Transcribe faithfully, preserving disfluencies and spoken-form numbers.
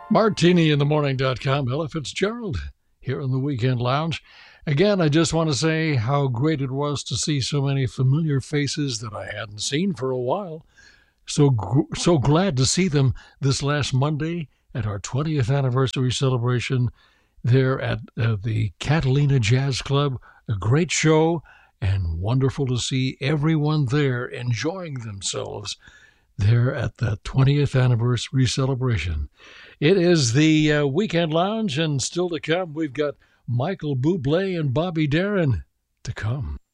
Martini in the morning dot com. Ella Fitzgerald here in the Weekend Lounge. Again, I just want to say how great it was to see so many familiar faces that I hadn't seen for a while. So gr- so glad to see them this last Monday at our twentieth anniversary celebration there at uh, the Catalina Jazz Club. A great show and wonderful to see everyone there enjoying themselves there at the twentieth anniversary celebration. It is the uh, Weekend Lounge, and still to come, we've got Michael Bublé and Bobby Darin to come.